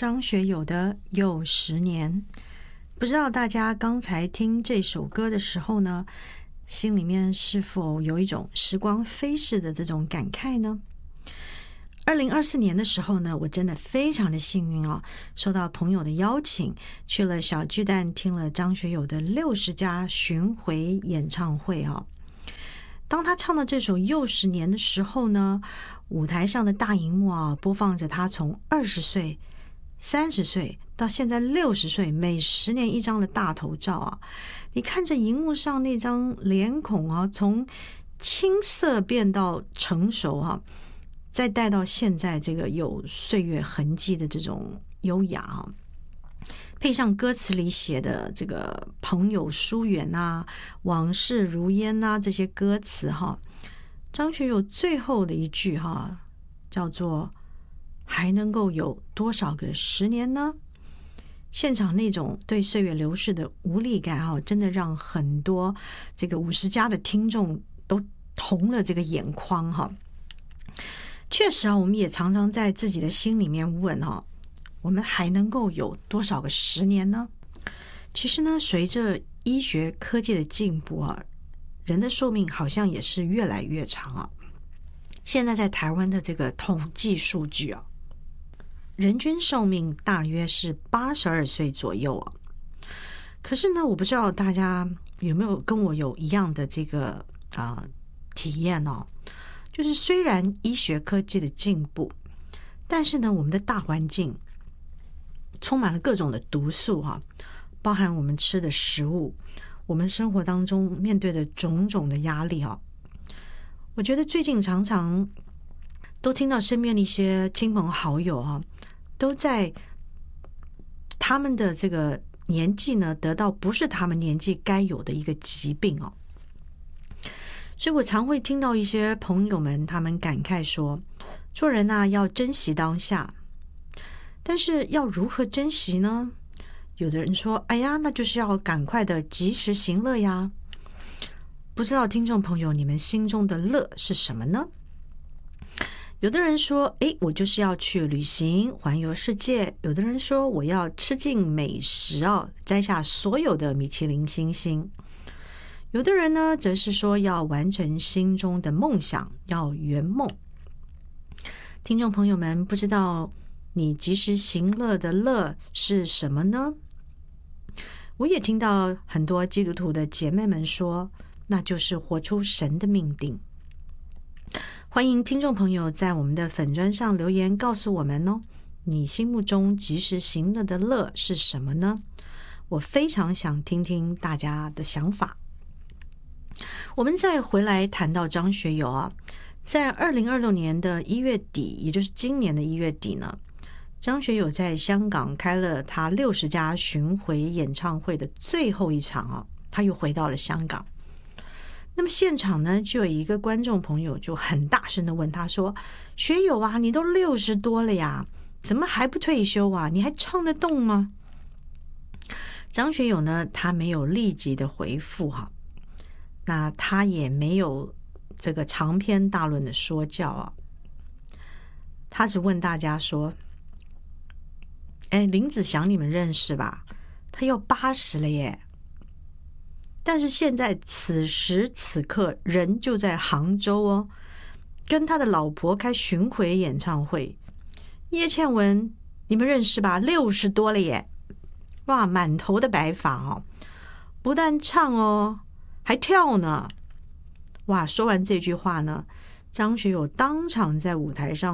张学友的又10年，不知道大家刚才听这首歌的时候呢，心里面是否有一种时光飞逝的这种感慨呢？2024年的时候呢，我真的非常的幸运哦，受到朋友的邀请，去了小巨蛋听了张学友的60家巡回演唱会哦。当他唱到这首又10年的时候呢，舞台上的大荧幕啊，播放着他从20岁、30岁到现在60岁，每10年一张的大头照啊。你看着荧幕上那张脸孔啊，从青涩变到成熟啊，再带到现在这个有岁月痕迹的这种优雅啊，配上歌词里写的这个朋友疏远啊、往事如烟啊这些歌词哈，张学友最后的一句哈叫做还能够有多少个10年呢？现场那种对岁月流逝的无力感哈，真的让很多这个50加的听众都红了这个眼眶哈。确实啊，我们也常常在自己的心里面问哈，我们还能够有多少个10年呢？其实呢，随着医学科技的进步啊，人的寿命好像也是越来越长啊。现在在台湾的这个统计数据啊，人均寿命大约是82岁左右啊。可是呢，我不知道大家有没有跟我有一样的这个体验哦，就是虽然医学科技的进步，但是呢，我们的大环境充满了各种的毒素哈，包含我们吃的食物，我们生活当中面对的种种的压力哈。我觉得最近常常都听到身边的一些亲朋好友哈，都在他们的这个年纪呢，得到不是他们年纪该有的一个疾病哦。所以我常会听到一些朋友们他们感慨说，做人啊要珍惜当下，但是要如何珍惜呢？有的人说，哎呀，那就是要赶快的及时行乐呀。不知道听众朋友你们心中的乐是什么呢？有的人说，我就是要去旅行环游世界。有的人说，我要吃尽美食摘下所有的米其林星星。有的人呢，则是说要完成心中的梦想，要圆梦。听众朋友们，不知道你及时行乐的乐是什么呢？我也听到很多基督徒的姐妹们说，那就是活出神的命定。欢迎听众朋友在我们的粉专上留言告诉我们哦，你心目中及时行乐的乐是什么呢？我非常想听听大家的想法。我们再回来谈到张学友啊，在2026年的1月底，也就是今年的1月底呢，张学友在香港开了他60家巡回演唱会的最后一场啊，他又回到了香港。那么现场呢，就有一个观众朋友就很大声的问他说，学友啊，你都60多了呀，怎么还不退休啊？你还唱得动吗？张学友呢，他没有立即的回复哈，那他也没有这个长篇大论的说教啊，他只问大家说，林子祥你们认识吧？他要80了耶。但是现在此时此刻人就在杭州哦，跟他的老婆开巡回演唱会。叶倩文你们认识吧？60多了耶，哇，满头的白发哦，不但唱哦，还跳呢。哇，说完这句话呢，张学友当场在舞台上